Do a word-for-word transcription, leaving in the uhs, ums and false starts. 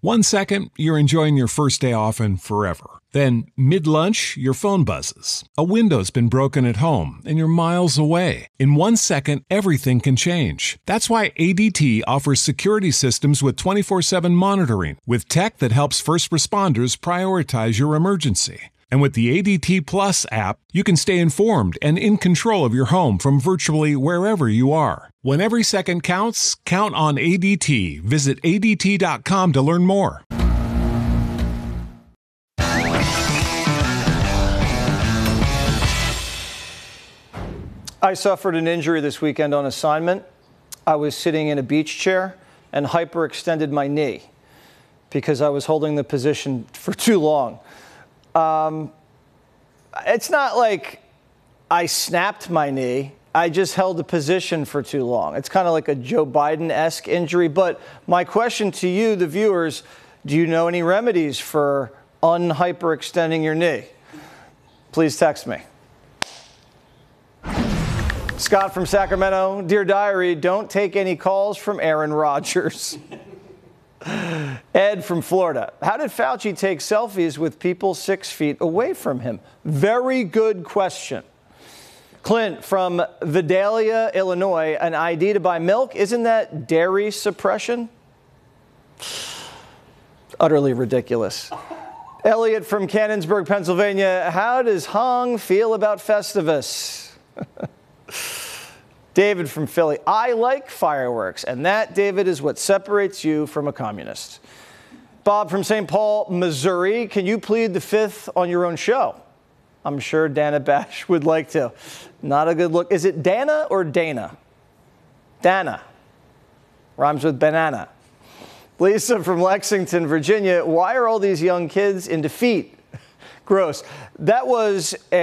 One second, you're enjoying your first day off and forever. Then, mid-lunch, your phone buzzes. A window's been broken at home and you're miles away. In one second, everything can change. That's why A D T offers security systems with twenty-four seven monitoring, with tech that helps first responders prioritize your emergency. And with the A D T Plus app, you can stay informed and in control of your home from virtually wherever you are. When every second counts, count on A D T. Visit A D T dot com to learn more. I suffered an injury this weekend on assignment. I was sitting in a beach chair and hyperextended my knee because I was holding the position for too long. Um, it's not like I snapped my knee. I just held the position for too long. It's kind of like a Joe Biden-esque injury. But my question to you, the viewers, do you know any remedies for unhyperextending your knee? Please text me. Scott from Sacramento, Dear Diary, don't take any calls from Aaron Rodgers. Ed from Florida, how did Fauci take selfies with people six feet away from him? Very good question. Clint from Vidalia, Illinois, an I D to buy milk, isn't that dairy suppression? Utterly ridiculous. Elliot from Cannonsburg, Pennsylvania, how does Hong feel about Festivus? David from Philly, I like fireworks, and that, David, is what separates you from a communist. Bob from Saint Paul, Missouri, can you plead the fifth on your own show? I'm sure Dana Bash would like to. Not a good look. Is it Dana or Dana? Dana. Rhymes with banana. Lisa from Lexington, Virginia, why are all these young kids into feet? Gross. That was a